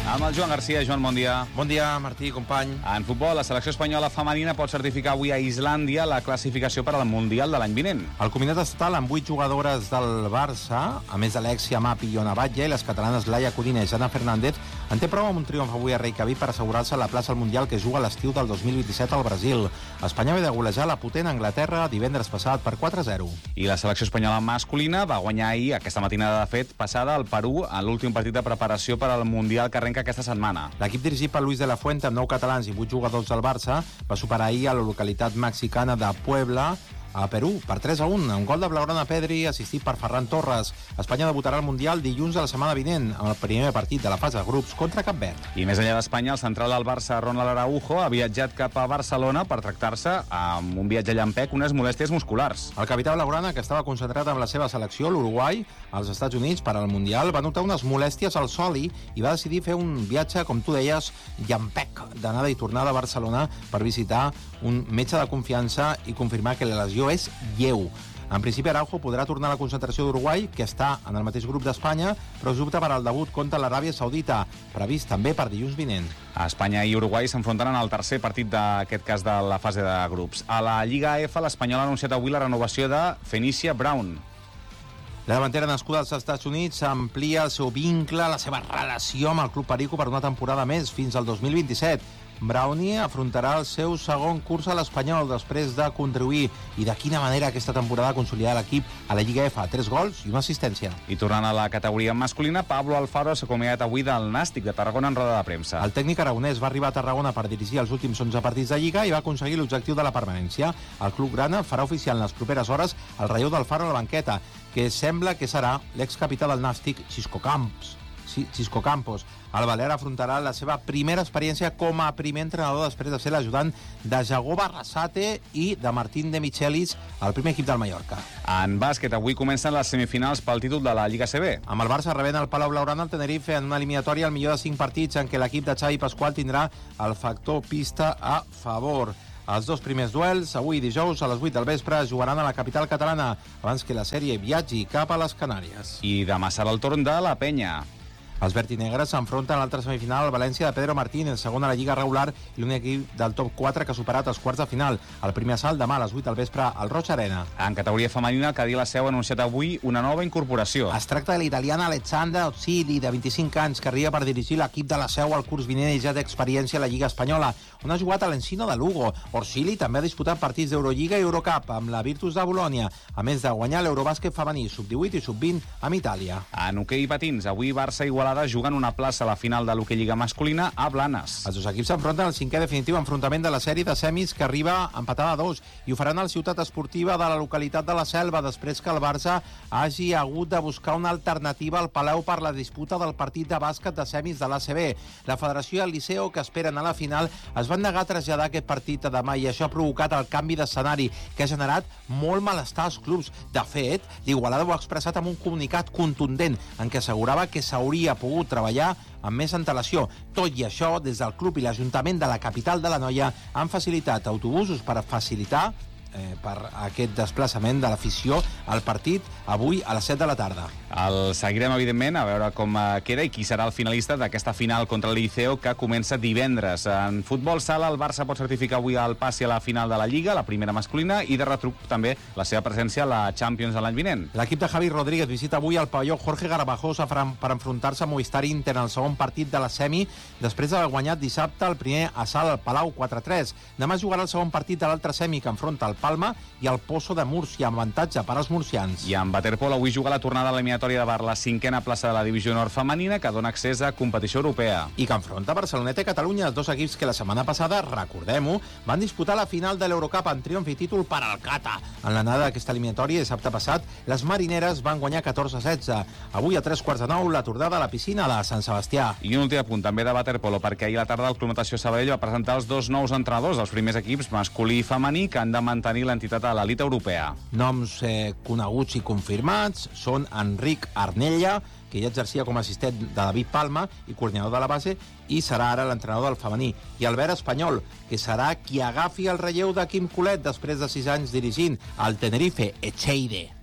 Amb el Joan Garcia. Joan, bon dia. Bon dia, Martí, company. En futbol, la selecció espanyola femenina pot certificar avui a Islàndia la classificació per al Mundial de l'any vinent. El comitè estatal amb 8 jugadores del Barça, a més d'Alexia Mapi i Iona Batlle, i les catalanes Laia Codina i Jana Fernández, en té prou amb un triomf avui a Reykjavik per assegurar-se la plaça al Mundial que juga a l'estiu del 2027 al Brasil. Espanya ve de golejar la potent Anglaterra divendres passat per 4-0. I la selecció espanyola masculina va guanyar ahir, aquesta matinada de fet, passada al Perú en l'últim partit de preparació per al Mundial que arrenca aquesta setmana. L'equip dirigit per Luis de la Fuente amb 9 catalans i 8 jugadors del Barça va superar ahir a la localitat mexicana de Puebla a Perú per 3-1, un gol de Blaugrana Pedri assistit per Ferran Torres. Espanya debutarà al Mundial dilluns a la setmana vinent amb el primer partit de la fase de grups contra Cap Verd. I més enllà d'Espanya, el central del Barça, Ronald Araujo, ha viatjat cap a Barcelona per tractar-se amb un viatge llampec unes molèsties musculars. El capità blaugrana, que estava concentrat amb la seva selecció, l'Uruguai, als Estats Units per al Mundial, va notar unes molèsties al soli i va decidir fer un viatge, com tu deies, llampec, d'anada i tornada a Barcelona per visitar un metge de confiança i confirmar que la lesió és lleu. En principi, Araujo podrà tornar a la concentració d'Uruguai, que està en el mateix grup d'Espanya, però es dubta per al debut contra l'Aràbia Saudita, previst també per dilluns vinent. Espanya i Uruguai s'enfrontaran al tercer partit d'aquest cas de la fase de grups. A la Lliga F, l'Espanyol ha anunciat avui la renovació de Fenicia Brown. La davantera nascuda als Estats Units amplia el seu vincle, la seva relació amb el Club Perico per una temporada més, fins al 2027. Brownie afrontarà el seu segon curs a l'Espanyol després de contribuir i de quina manera aquesta temporada ha consolidat l'equip a la Lliga F, 3 gols i una assistència. I tornant a la categoria masculina, Pablo Alfaro s'ha acomiadat avui del Nàstic de Tarragona en roda de premsa. El tècnic aragonès va arribar a Tarragona per dirigir els últims 11 partits de Lliga i va aconseguir l'objectiu de la permanència. El club grana farà oficial en les properes hores el relleu d'Alfaro a la banqueta, que sembla que serà l'excapità del Nàstic, Xisco Campos. El Balear afrontarà la seva primera experiència com a primer entrenador després de ser l'ajudant de Jagó Barrasate i de Martín de Michelis al primer equip del Mallorca. En bàsquet, avui comencen les semifinals pel títol de la Lliga CB. Amb el Barça rebent el Palau Blaugrana al Tenerife en una eliminatòria al millor de 5 partits en què l'equip de Xavi Pasqual tindrà el factor pista a favor. Els dos primers duels, avui dijous a les 8 del vespre, jugaran a la capital catalana abans que la sèrie viatgi cap a les Canàries. I demà serà el torn de la Penya. Els vertinegres s'enfronten a l'altra semifinal al València de Pedro Martínez, segon a la Lliga regular i l'únic equip del top 4 que ha superat els quarts de final. El primer assalt demà a les 8 del vespre al Roig Arena. En categoria femenina, el Cadí La Seu ha anunciat avui una nova incorporació. Es tracta de l'italiana Alexandra Ozzili, de 25 anys, que arriba per dirigir l'equip de La Seu al curs vinent i ja té experiència a la Lliga Espanyola, on ha jugat a l'Encino de Lugo. Orzili també ha disputat partits d'Eurolliga i Eurocup amb la Virtus de Bolònia, a més de guanyar l'Eurobàsquet femení sub-18 i sub-20 amb Itàlia. En hoquei patins, avui Barça i Igualada juguen una plaça a la final de l'hoquei Lliga masculina a Blanes. Els dos equips s'enfronten al cinquè definitiu enfrontament de la sèrie de semis que arriba empatada a 2 i ho faran a la ciutat esportiva de la localitat de la Selva després que el Barça hagi hagut de buscar una alternativa al Palau per la disputa del partit de bàsquet de semis de l'ACB. La federació i el Liceo, que esperen a la final, es van negar a traslladar aquest partit a demà i això ha provocat el canvi d'escenari que ha generat molt malestar als clubs. De fet, l'Igualada ho ha expressat amb un comunicat contundent en què assegurava que s'hauria pogut treballar amb més antelació. Tot i això, des del club i l'Ajuntament de la capital de l'Anoia han facilitat autobusos per facilitar per aquest desplaçament de l'afició al partit avui a les 7 de la tarda. El seguirem, evidentment, a veure com queda i qui serà el finalista d'aquesta final contra el Liceo que comença divendres. En futbol sala, el Barça pot certificar avui el passi a la final de la Lliga, la primera masculina, i de retruc també la seva presència a la Champions de l'any vinent. L'equip de Javi Rodríguez visita avui el pavelló Jorge Garbajosa per enfrontar-se a Movistar Inter en el segon partit de la semi, després d'haver guanyat dissabte el primer assalt al Palau 4-3. Demà jugarà el segon partit de l'altre semi que enfronta el Palma i el Pozo de Múrcia, amb avantatge per als murcians. I en waterpolo avui juga la tornada eliminatòria de Bar, la 5a plaça de la divisió nord femenina, que dona accés a competició europea. I que enfronta Barceloneta i Catalunya, els dos equips que la setmana passada, recordem-ho, van disputar la final de l'Eurocup en triomf i títol per al Cata. En l'anada d'aquesta eliminatòria, dissabte passat, les marineres van guanyar 14-16. Avui a 15:45, la tornada a la piscina de Sant Sebastià. I un últim apunt també de waterpolo, perquè ahir a la tarda el Club Natació Sabadell va presentar els dos nous entrenadors dels primers equips masculí i femení que han de mantenir l'entitat a l'elit europea. Noms coneguts i confirmats són Enric Arnella, que ja exercia com a assistent de David Palma i coordinador de la base, i serà ara l'entrenador del femení. I Albert Espanyol, que serà qui agafi el relleu de Quim Colet després de 6 anys dirigint el Tenerife Echeide.